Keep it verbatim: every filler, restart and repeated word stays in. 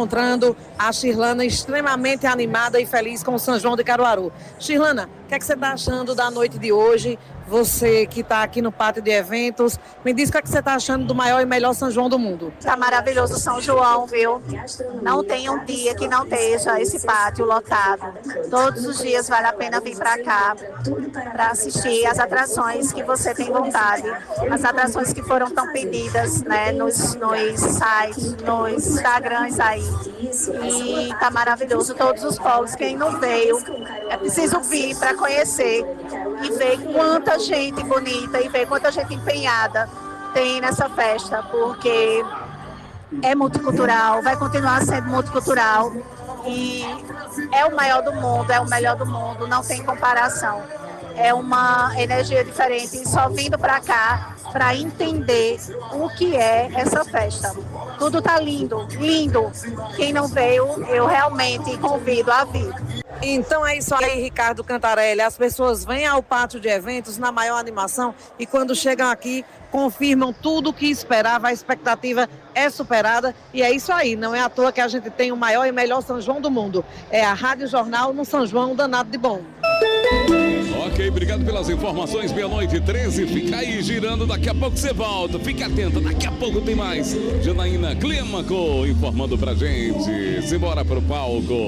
encontrando a Shirlana extremamente animada e feliz com o São João de Caruaru. Shirlana, o que é que você está achando da noite de hoje? Você que está aqui no pátio de eventos, me diz o que é que você está achando do maior e melhor São João do mundo. Tá maravilhoso São João, viu? Não tem um dia que não esteja esse pátio lotado. Todos os dias vale a pena vir para cá para assistir as atrações que você tem vontade, as atrações que foram tão pedidas, né, nos, nos sites, nos Instagrams aí. E tá maravilhoso todos os povos. Quem não veio, é preciso vir para conhecer e ver quanta gente bonita e ver quanta gente empenhada tem nessa festa, porque é multicultural, vai continuar sendo multicultural e é o maior do mundo, é o melhor do mundo, não tem comparação. É uma energia diferente e só vindo para cá para entender o que é essa festa. Tudo tá lindo, lindo. Quem não veio, eu realmente convido a vir. Então é isso aí, Ricardo Cantarelli. As pessoas vêm ao pátio de eventos na maior animação e quando chegam aqui, confirmam tudo o que esperava, a expectativa é superada e é isso aí. Não é à toa que a gente tem o maior e melhor São João do mundo. É a Rádio Jornal no São João danado de bom. Ok, obrigado pelas informações, meia-noite treze, fica aí girando, daqui a pouco você volta, fique atenta, daqui a pouco tem mais. Janaína Clímaco informando pra gente, simbora pro palco.